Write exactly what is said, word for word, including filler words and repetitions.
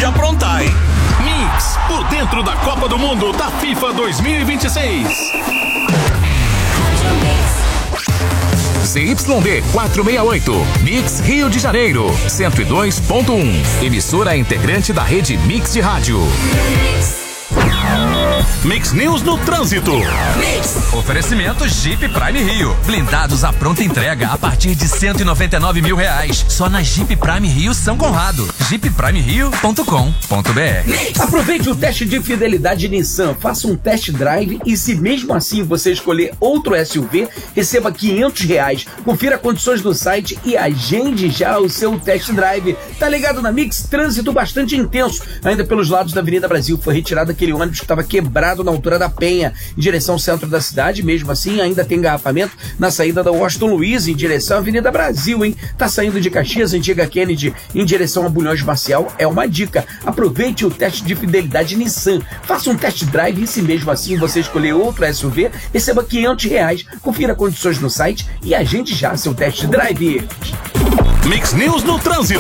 de aprontar, hein? Mix, por dentro da Copa do Mundo da FIFA dois mil e vinte e seis. Z Y D quatrocentos e sessenta e oito, Mix Rio de Janeiro, cento e dois ponto um. Emissora integrante da rede Mix de rádio. Mix News no trânsito. Mix. Oferecimento Jeep Prime Rio. Blindados à pronta entrega a partir de cento e noventa e nove mil reais. Só na Jeep Prime Rio São Conrado. jeep prime rio ponto com ponto b r. Aproveite o teste de fidelidade Nissan. Faça um test drive e, se mesmo assim você escolher outro S U V, receba quinhentos reais. Confira condições do site e agende já o seu test drive. Tá ligado na Mix? Trânsito bastante intenso. Ainda pelos lados da Avenida Brasil foi retirado aquele ônibus que estava quebrado na altura da Penha, em direção ao centro da cidade. Mesmo assim, ainda tem engarrafamento na saída da Washington Luiz, em direção à Avenida Brasil, hein? Tá saindo de Caxias, antiga Kennedy, em direção a Bulhões Marcial. É uma dica. Aproveite o teste de fidelidade Nissan. Faça um test drive e, se mesmo assim você escolher outro S U V, receba quinhentos reais. Confira condições no site e agende já seu test drive. Mix News no trânsito.